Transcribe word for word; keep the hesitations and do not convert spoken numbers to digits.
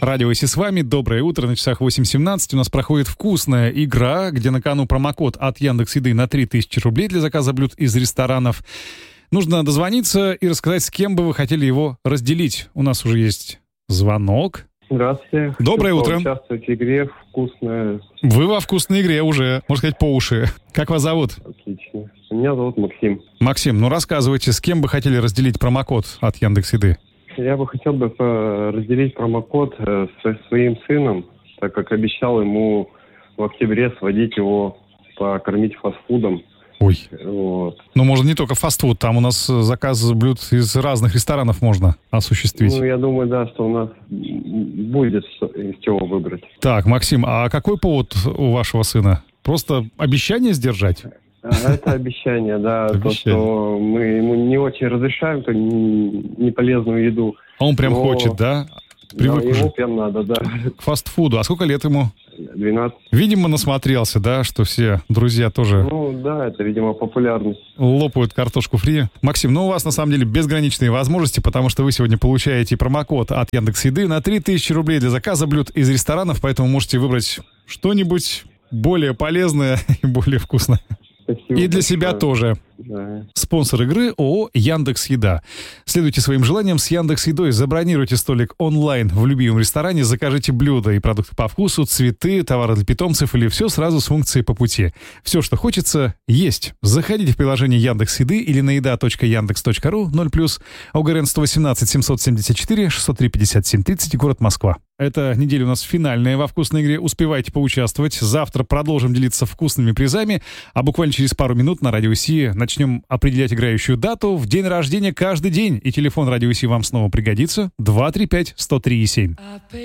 Радио Си с вами. Доброе утро. На часах восемь семнадцать у нас проходит вкусная игра, где на кону промокод от Яндекс.Еды на три тысячи рублей для заказа блюд из ресторанов. Нужно дозвониться и рассказать, с кем бы вы хотели его разделить. У нас уже есть звонок. Здравствуйте. Доброе Хочу утро. Участвовать в игре «Вкусная». Вы во вкусной игре уже, можно сказать, по уши. Как вас зовут? Отлично. Меня зовут Максим. Максим, ну рассказывайте, с кем бы хотели разделить промокод от Яндекс.Еды? Я бы хотел бы э, разделить промокод э, со своим сыном, так как обещал ему в октябре сводить его покормить фастфудом. Ой. Вот. Ну, можно не только фастфуд, там у нас заказ блюд из разных ресторанов можно осуществить. Ну, я думаю, да, что у нас будет из чего выбрать. Так, Максим, а какой повод у вашего сына? Просто обещание сдержать? А, это обещание, да. То, что мы ему не очень разрешаем, то неполезную еду. А он прям хочет, да? Привык уже. Ему прям надо, да. К фастфуду. А сколько лет ему? двенадцать. Видимо, насмотрелся, да, что все друзья тоже... Ну, да, это, видимо, популярность. Лопают картошку фри. Максим, ну у вас на самом деле безграничные возможности, потому что вы сегодня получаете промокод от Яндекс.Еды на три тысячи рублей для заказа блюд из ресторанов, поэтому можете выбрать что-нибудь более полезное и более вкусное. Спасибо и для большое. себя тоже. Да. Спонсор игры ООО «Яндекс.Еда». Следуйте своим желаниям с Яндекс.Едой. Забронируйте столик онлайн в любимом ресторане, закажите блюда и продукты по вкусу, цветы, товары для питомцев или все сразу с функцией по пути. Все, что хочется, есть. Заходите в приложение Яндекс.Еды или на еда точка яндекс точка ру, ноль плюс, ОГРН сто восемнадцать семьсот семьдесят четыре шестьсот три пятьдесят семь тридцать, город Москва. Эта неделя у нас финальная во вкусной игре. Успевайте поучаствовать. Завтра продолжим делиться вкусными призами, а буквально через пару минут на Радио Си начнем определять играющую дату в день рождения каждый день. И телефон Радио Си вам снова пригодится. два три пять сто три семь.